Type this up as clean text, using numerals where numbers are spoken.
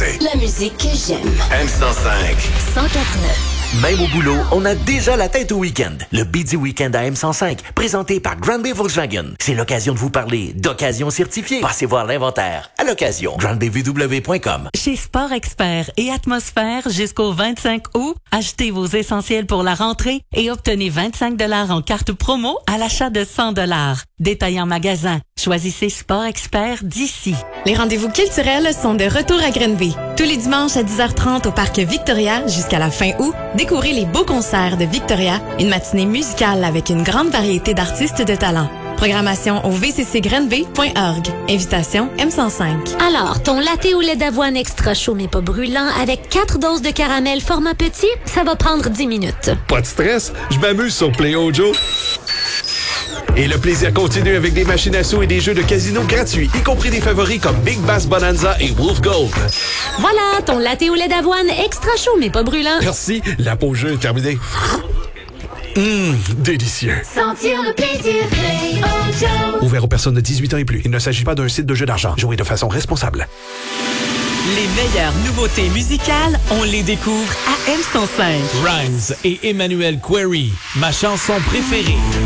français. La musique que j'aime. M105. 104.9. Même au boulot, on a déjà la tête au week-end. Le Busy Weekend à M105, présenté par Grand Bay Volkswagen. C'est l'occasion de vous parler d'occasion certifiée. Passez voir l'inventaire à l'occasion. grandbayvw.com. Chez Sport Expert et Atmosphère, jusqu'au 25 août, achetez vos essentiels pour la rentrée et obtenez 25 $ en carte promo à l'achat de 100 $. Détail en magasin. Choisissez Sport Expert d'ici. Les rendez-vous culturels sont de retour à Grenby. Tous les dimanches à 10h30 au Parc Victoria jusqu'à la fin août, découvrez les beaux concerts de Victoria, une matinée musicale avec une grande variété d'artistes de talent. Programmation au vccgrenby.org. Invitation M105. Alors, ton latte au lait d'avoine extra chaud mais pas brûlant avec 4 doses de caramel format petit, ça va prendre 10 minutes. Pas de stress, je m'amuse sur Play Ojo. Et le plaisir continue avec des machines à sous et des jeux de casino gratuits, y compris des favoris comme Big Bass Bonanza et Wolf Gold. Voilà, ton latte au lait d'avoine extra chaud mais pas brûlant. Merci, la pause jeu est terminée. Délicieux. Sentir le plaisir, Play Ojo. Ouvert aux personnes de 18 ans et plus. Il ne s'agit pas d'un site de jeu d'argent. Jouez de façon responsable. Les meilleures nouveautés musicales, on les découvre à M105. Rhymes et Emmanuel Query, ma chanson préférée.